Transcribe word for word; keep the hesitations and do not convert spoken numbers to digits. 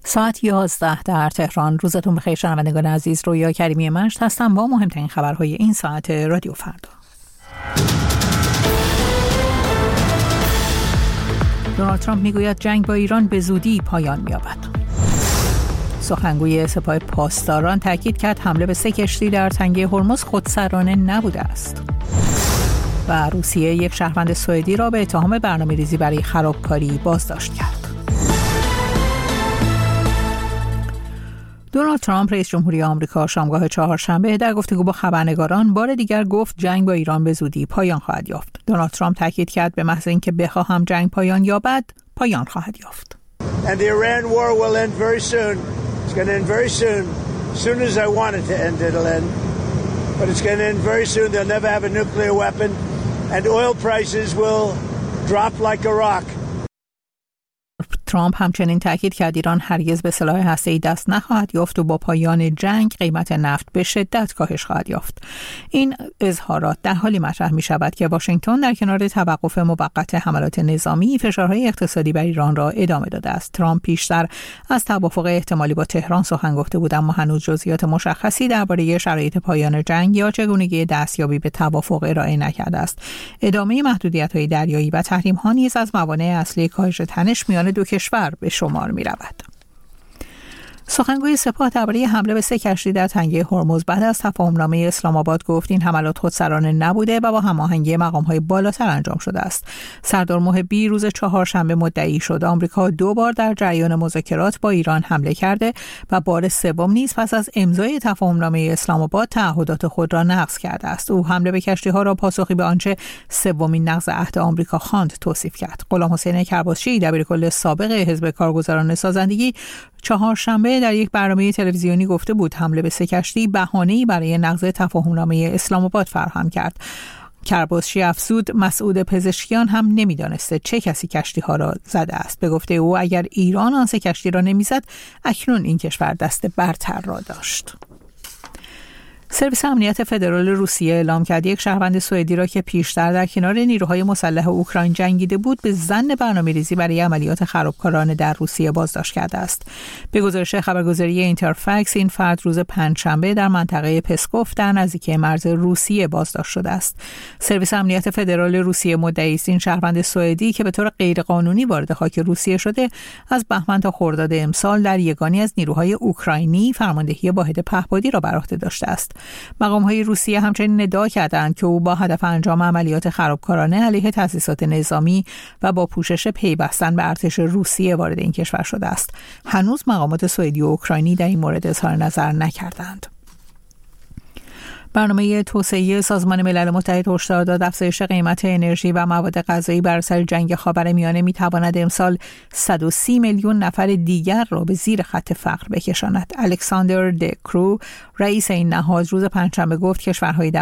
ساعت یازده در تهران. روزتون بخیر شنوندگان عزیز. رویا کریمی مشت هستم با مهمترین خبرهای این ساعت رادیو فردا. دونالد ترامپ میگوید جنگ با ایران به زودی پایان می‌یابد. سخنگوی سپاه پاسداران تاکید کرد حمله به سه کشتی در تنگه هرمز خودسرانه نبوده است. و روسیه یک شهروند سوئدی را به اتهام برنامه‌ریزی برای خرابکاری بازداشت کرد. دونالد ترامپ رئیس جمهوری آمریکا شامگاه چهارشنبه در گفتگو با خبرنگاران بار دیگر گفت جنگ با ایران به زودی پایان خواهد یافت. دونالد ترامپ تاکید کرد به محض اینکه بخواهم جنگ پایان یابد، پایان خواهد یافت. And the Iran war will end very soon. It's going to end very soon. As soon as I want it to end, it'll end. But it's going to end very soon. They'll never have a nuclear weapon. And oil prices will drop like a rock. ترامپ همچنین تاکید کرد ایران هرگز به سلاح هسته‌ای دست نخواهد یافت و با پایان جنگ قیمت نفت به شدت کاهش خواهد یافت. این اظهارات در حالی مطرح می شود که واشنگتن در کنار توقف موقت حملات نظامی فشارهای اقتصادی بر ایران را ادامه داده است. ترامپ پیشتر از توافق احتمالی با تهران سخن گفته بود، اما هنوز جزئیات مشخصی درباره شرایط پایان جنگ یا چگونگی دستیابی به توافق ارائه نکرده است. ادامه محدودیت‌های دریایی و تحریم‌ها نیز از موانع اصلی کاهش تنش میان دو کشور به شمار می رود. سخنگوی سپاه درباره حمله به سه کشتی در تنگه هرمز بعد از تفاهمنامه اسلام آباد گفت این حملات خودسرانه نبوده و با هماهنگی مقام‌های بالاتر انجام شده است. سردار محبی روز چهارشنبه مدعی شد آمریکا دو بار در جریان مذاکرات با ایران حمله کرده و بار سوم نیز پس از امضای تفاهمنامه اسلام آباد تعهدات خود را نقض کرده است. او حمله به کشتی‌ها را پاسخی به آنچه سومین نقض عهد آمریکا خواند توصیف کرد. غلام حسین کرباسچی دبیرکل سابق حزب کارگزاران سازندگی چهارشنبه در یک برنامه تلویزیونی گفته بود حمله به سه کشتی بهانه‌ای برای نقض تفاهمنامه اسلام آباد فراهم کرد. کرباسچی افزود مسعود پزشکیان هم نمی‌دانسته چه کسی کشتی‌ها را زده است. به گفته او اگر ایران آن سه کشتی را نمی‌زد اکنون این کشور دست برتر را داشت. سرویس امنیت فدرال روسیه اعلام کرد یک شهروند سوئدی را که پیشتر در کنار نیروهای مسلح اوکراین جنگیده بود به ظن برنامه‌ریزی برای عملیات خرابکارانه در روسیه بازداشت کرده است. به گزارش خبرگزاری اینترفکس این فرد روز پنجشنبه در منطقه پسکوف در نزدیکی مرز روسیه بازداشت شده است. سرویس امنیت فدرال روسیه مدعی است این شهروند سوئدی که به طور غیرقانونی وارد خاک روسیه شده از بهمن تا خرداد امسال در یگانی از نیروهای اوکراینی فرماندهی واحد پهپادی را بر عهده داشته است. مقام‌های روسیه همچنین ادعا کردند که او با هدف انجام عملیات خرابکارانه علیه تأسیسات نظامی و با پوشش پیوستن به ارتش روسیه وارد این کشور شده است. هنوز مقامات سوئدی و اوکراینی در این مورد اظهار نظر نکردند. برنامه توسعه سازمان ملل متحد هشدار داد افزایش قیمت انرژی و مواد غذایی بر اثر جنگ خاورمیانه می‌تواند امسال صد و سی میلیون نفر دیگر را به زیر خط فقر بکشاند. الکساندر دکرو رئیس این نهاد روز پنجشنبه گفت کشورهای در